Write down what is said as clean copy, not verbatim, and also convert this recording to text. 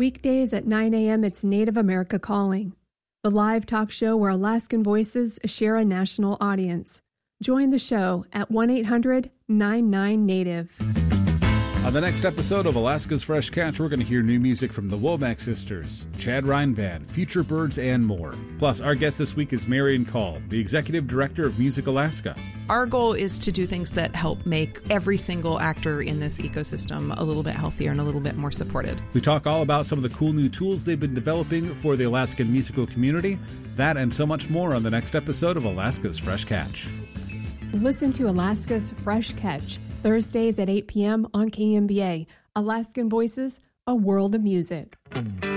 Weekdays at 9 a.m., it's Native America Calling, the live talk show where Alaskan voices share a national audience. Join the show at 1-800-99-NATIVE. On the next episode of Alaska's Fresh Catch, we're going to hear new music from the Womack Sisters, Chad Reinvan, Future Birds, and more. Plus, our guest this week is Marion Call, the Executive Director of Music Alaska. Our goal is to do things that help make every single actor in this ecosystem a little bit healthier and a little bit more supported. We talk all about some of the cool new tools they've been developing for the Alaskan musical community. That and so much more on the next episode of Alaska's Fresh Catch. Listen to Alaska's Fresh Catch, Thursdays at 8 p.m. on KMBA. Alaskan Voices, a world of music.